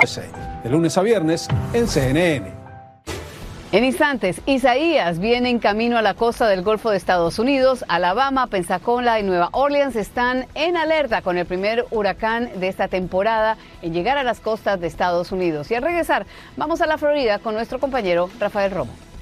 de lunes a viernes en CNN. En instantes, Isaías viene en camino a la costa del Golfo de Estados Unidos. Alabama, Pensacola y Nueva Orleans están en alerta con el primer huracán de esta temporada en llegar a las costas de Estados Unidos. Y al regresar, vamos a la Florida con nuestro compañero Rafael Romo.